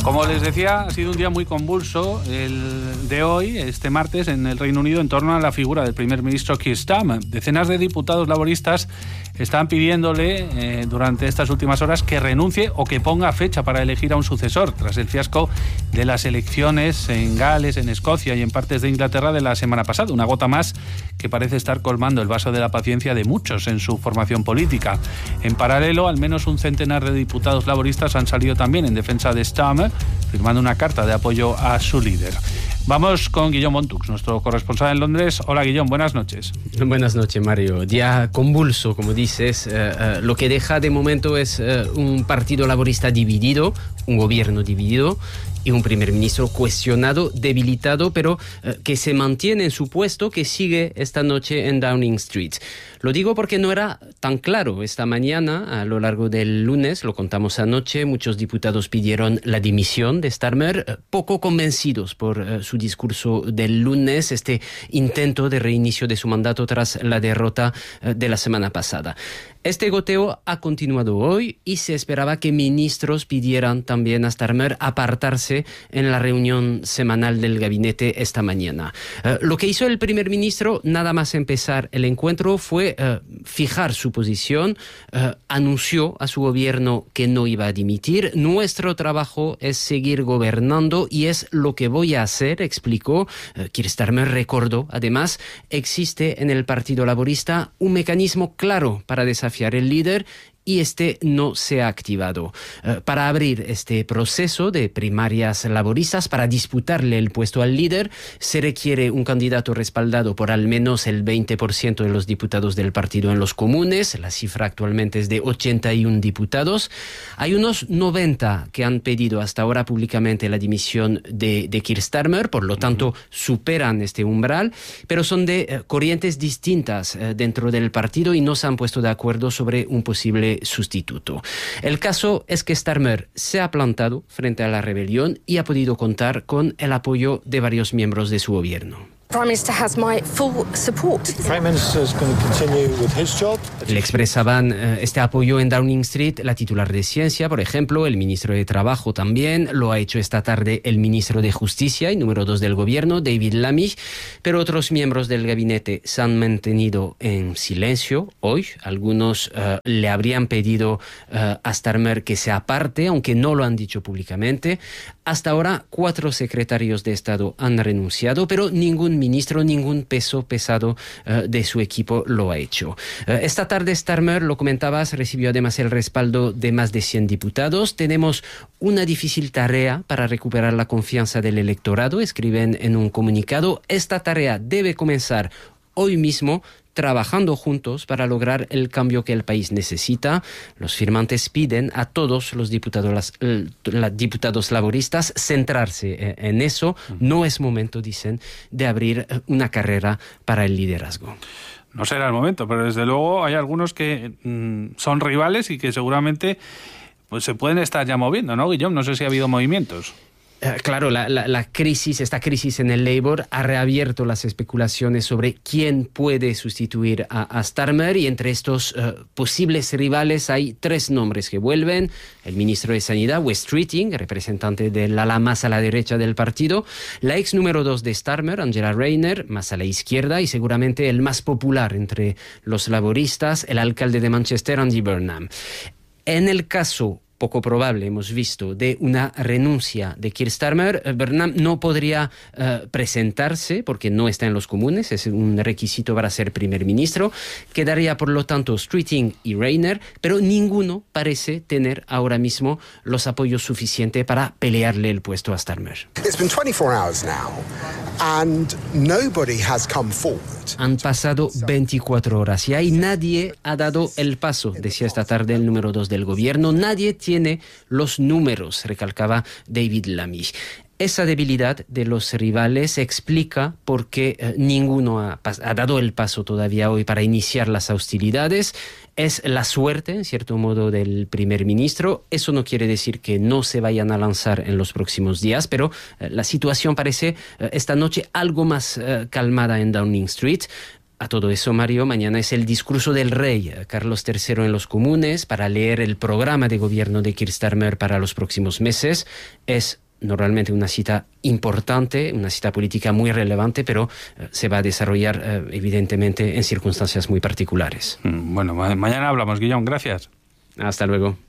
Como les decía, ha sido un día muy convulso el de hoy, este martes, en el Reino Unido, en torno a la figura del primer ministro Keir Starmer. Decenas de diputados laboristas están pidiéndole durante estas últimas horas que renuncie o que ponga fecha para elegir a un sucesor, tras el fiasco de las elecciones en Gales, en Escocia y en partes de Inglaterra de la semana pasada. Una gota más que parece estar colmando el vaso de la paciencia de muchos en su formación política. En paralelo, al menos un centenar de diputados laboristas han salido también en defensa de Starmer, firmando una carta de apoyo a su líder. Vamos con Guillaume Montux, nuestro corresponsal en Londres. Hola, Guillaume, buenas noches. Buenas noches, Mario. Día convulso, como dices. Lo que deja de momento es un partido laborista dividido, un gobierno dividido y un primer ministro cuestionado, debilitado, pero que se mantiene en su puesto, que sigue esta noche en Downing Street. Lo digo porque no era tan claro esta mañana. A lo largo del lunes, lo contamos anoche, muchos diputados pidieron la dimisión de Starmer, poco convencidos por su discurso del lunes, este intento de reinicio de su mandato tras la derrota de la semana pasada. Este goteo ha continuado hoy y se esperaba que ministros pidieran también a Starmer apartarse en la reunión semanal del gabinete esta mañana. Lo que hizo el primer ministro, nada más empezar el encuentro, fue fijar su posición, anunció a su gobierno que no iba a dimitir. Nuestro trabajo es seguir gobernando y es lo que voy a hacer, explicó. Keir Starmer recordó, además, existe en el Partido Laborista un mecanismo claro para desafiar el líder y este no se ha activado. Para abrir este proceso de primarias laboristas, para disputarle el puesto al líder, se requiere un candidato respaldado por al menos el 20% de los diputados del partido en los comunes. La cifra actualmente es de 81 diputados. Hay unos 90 que han pedido hasta ahora públicamente la dimisión de Keir Starmer, por lo tanto superan este umbral, pero son de corrientes distintas dentro del partido y no se han puesto de acuerdo sobre un posible sustituto. El caso es que Starmer se ha plantado frente a la rebelión y ha podido contar con el apoyo de varios miembros de su gobierno. Prime Minister has my full support. Prime Minister is going to continue with his job. Le expresaban este apoyo en Downing Street la titular de Ciencia, por ejemplo, el ministro de Trabajo también, lo ha hecho esta tarde el ministro de Justicia y número 2 del gobierno, David Lammy, pero otros miembros del gabinete se han mantenido en silencio hoy. Algunos le habrían pedido a Starmer que se aparte, aunque no lo han dicho públicamente. Hasta ahora, 4 secretarios de Estado han renunciado, pero ningún ministro, ningún peso pesado de su equipo lo ha hecho. Esta tarde Starmer, lo comentabas, recibió además el respaldo de más de 100 diputados. Tenemos una difícil tarea para recuperar la confianza del electorado, escriben en un comunicado. Esta tarea debe comenzar hoy mismo, trabajando juntos para lograr el cambio que el país necesita. Los firmantes piden a todos los diputados laboristas centrarse en eso. No es momento, dicen, de abrir una carrera para el liderazgo. No será el momento, pero desde luego hay algunos que son rivales y que seguramente pues se pueden estar ya moviendo, ¿no, Guillaume? No sé si ha habido movimientos. Claro, esta crisis en el Labour ha reabierto las especulaciones sobre quién puede sustituir a Starmer, y entre estos posibles rivales hay 3 nombres que vuelven. El ministro de Sanidad, Wes Streeting, representante del ala más a la derecha del partido, la ex número 2 de Starmer, Angela Rayner, más a la izquierda, y seguramente el más popular entre los laboristas, el alcalde de Manchester, Andy Burnham. En el caso poco probable, hemos visto, de una renuncia de Keir Starmer, Burnham no podría presentarse porque no está en los comunes, es un requisito para ser primer ministro. Quedaría, por lo tanto, Streeting y Rayner, pero ninguno parece tener ahora mismo los apoyos suficientes para pelearle el puesto a Starmer. It's been 24 hours now and nobody has come forward. Han pasado 24 horas y ahí nadie ha dado el paso, decía esta tarde el número 2 del gobierno. Nadie tiene los números, recalcaba David Lammy. Esa debilidad de los rivales explica por qué ninguno ha dado el paso todavía hoy para iniciar las hostilidades. Es la suerte, en cierto modo, del primer ministro. Eso no quiere decir que no se vayan a lanzar en los próximos días, pero la situación parece esta noche algo más calmada en Downing Street. A todo eso, Mario, mañana es el discurso del rey Carlos III en los comunes para leer el programa de gobierno de Keir Starmer para los próximos meses. Es normalmente una cita importante, una cita política muy relevante, pero se va a desarrollar evidentemente en circunstancias muy particulares. Bueno, mañana hablamos, Guillaume. Gracias. Hasta luego.